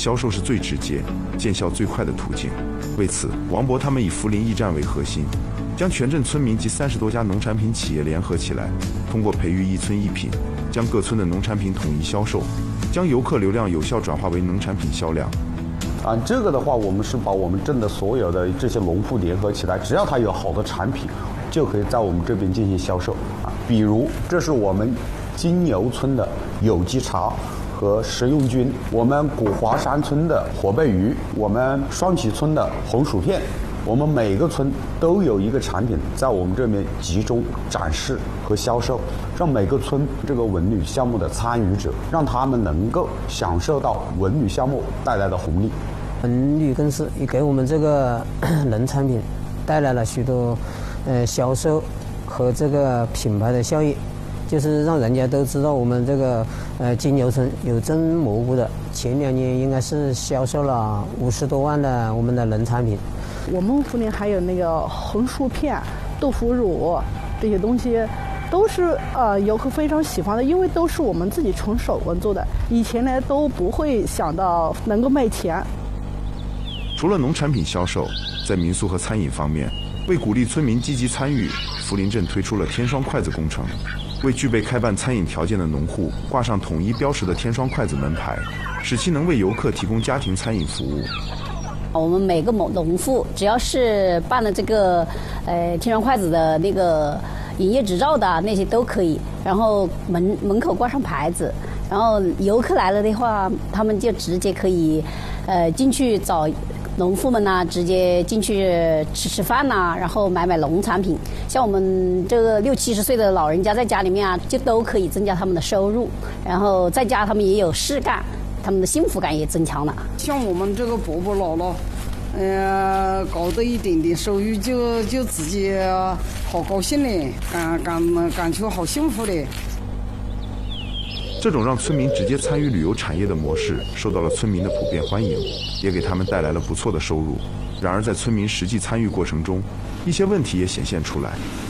销售是最直接、见效最快的途径。为此，王博他们以涪陵驿站为核心，将全镇村民及30多家农产品企业联合起来，通过培育一村一品，将各村的农产品统一销售，将游客流量有效转化为农产品销量。 这个的话，我们是把我们镇的所有的这些农户联合起来，只要他有好的产品，就可以在我们这边进行销售。比如，这是我们金牛村的有机茶和食用菌，我们古华山村的火贝鱼，我们双旗村的红薯片。我们每个村都有一个产品在我们这边集中展示和销售，让每个村这个文旅项目的参与者，让他们能够享受到文旅项目带来的红利。 文旅公司也给我们这个农产品带来了许多销售和这个品牌的效益，就是让人家都知道我们这个金牛村有种蘑菇的，前2年应该是销售了50多万的我们的农产品。 我们涪陵还有那个红薯片、豆腐乳这些东西，都是游客非常喜欢的，因为都是我们自己纯手工做的。以前呢都不会想到能够卖钱。 除了农产品销售，在民宿和餐饮方面，为鼓励村民积极参与，涪陵镇推出了天双筷子工程，为具备开办餐饮条件的农户挂上统一标识的天双筷子门牌，使其能为游客提供家庭餐饮服务。 我们每个农户只要是办了这个天双筷子的那个营业执照的那些都可以，然后门口挂上牌子，然后游客来了的话，他们就直接可以进去找农户们呐，直接进去吃饭呐，然后买农产品。像我们这个60、70岁的老人家在家里面啊，就都可以增加他们的收入，然后在家他们也有事干，他们的幸福感也增强了。 像我们这个伯伯姥姥，搞得一点点收入就自己好高兴嘞，感觉好幸福嘞。 这种让村民直接参与旅游产业的模式受到了村民的普遍欢迎，也给他们带来了不错的收入。然而在村民实际参与过程中，一些问题也显现出来。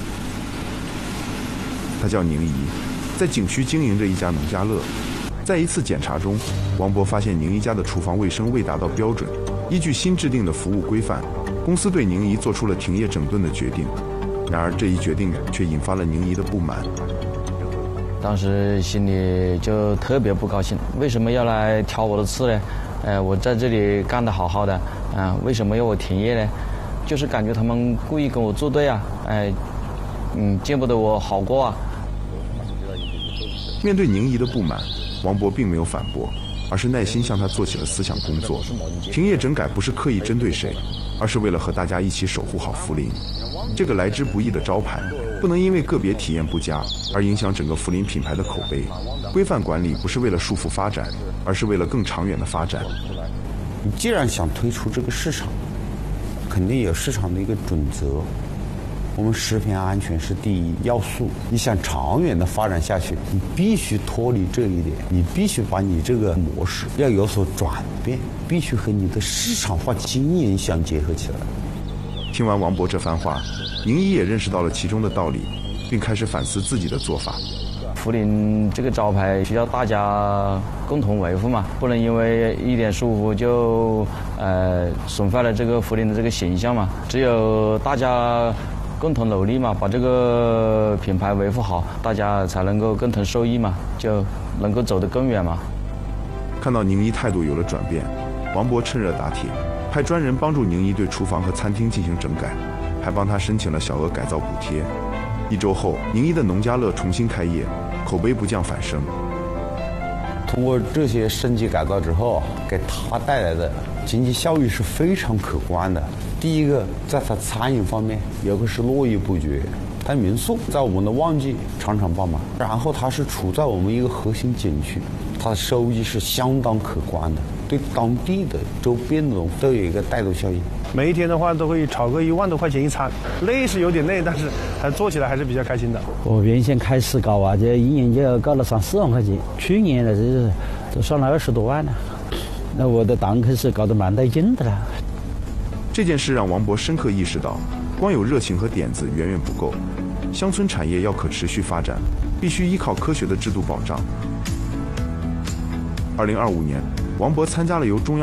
他叫宁姨，在景区经营着一家农家乐。在一次检查中，王博发现宁姨家的厨房卫生未达到标准，依据新制定的服务规范，公司对宁姨做出了停业整顿的决定。然而这一决定却引发了宁姨的不满。 当时心里就特别不高兴，为什么要来挑我的刺呢？我在这里干得好好的，为什么要我停业呢？就是感觉他们故意跟我作对啊，见不得我好过啊。 面对宁姨的不满，王博并没有反驳，而是耐心向他做起了思想工作。停业整改不是刻意针对谁，而是为了和大家一起守护好涪陵这个来之不易的招牌，不能因为个别体验不佳而影响整个涪陵品牌的口碑。规范管理不是为了束缚发展，而是为了更长远的发展。 你既然想推出这个市场，肯定有市场的一个准则。我们食品安全是第一要素，你想长远的发展下去，你必须脱离这一点，你必须把你这个模式要有所转变，必须和你的市场化经营相结合起来。 听完王博这番话，宁姨也认识到了其中的道理，并开始反思自己的做法。 涪陵这个招牌需要大家共同维护嘛，不能因为一点疏忽就损坏了这个涪陵的这个形象嘛。只有大家共同努力嘛，把这个品牌维护好，大家才能够共同受益嘛，就能够走得更远嘛。 看到宁姨态度有了转变，王博趁热打铁，派专人帮助宁姨对厨房和餐厅进行整改，还帮她申请了小额改造补贴。1周后，宁姨的农家乐重新开业，口碑不降反升。 通过这些升级改造之后，给他带来的经济效益是非常可观的。第一个，在他餐饮方面，游客是络绎不绝；但民宿在我们的旺季常常爆满，然后它是处在我们一个核心景区，它的收益是相当可观的，对当地的周边的都有一个带动效应。 每一天的话都会炒个1万多块钱一餐，累是有点累，但是做起来还是比较开心的。 我原先开始搞啊，这一年就要搞了3、4万块钱，去年了这都上了20多万了，那我的档口是搞得蛮带劲的了。 这件事让王博深刻意识到，光有热情和点子远远不够，乡村产业要可持续发展，必须依靠科学的制度保障。2025年，王博参加了由中央